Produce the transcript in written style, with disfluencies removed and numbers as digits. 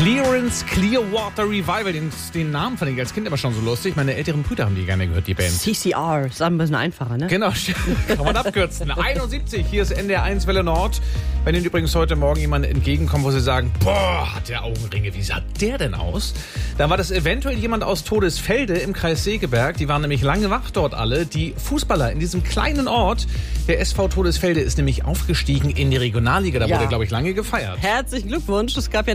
Clearance Clearwater Revival. Den Namen fand ich als Kind immer schon so lustig. Meine älteren Brüder haben die gerne gehört, die Band. CCR, ist ein bisschen einfacher, ne? Genau, kann man abkürzen. 71, hier ist NDR 1 Welle Nord. Wenn Ihnen übrigens heute Morgen jemand entgegenkommt, wo Sie sagen, boah, hat der Augenringe, wie sah der denn aus? Dann war das eventuell jemand aus Todesfelde im Kreis Segeberg. Die waren nämlich lange wach dort alle. Die Fußballer in diesem kleinen Ort, der SV Todesfelde ist nämlich aufgestiegen in die Regionalliga. Da wurde, glaube ich, lange gefeiert. Herzlichen Glückwunsch. Es gab ja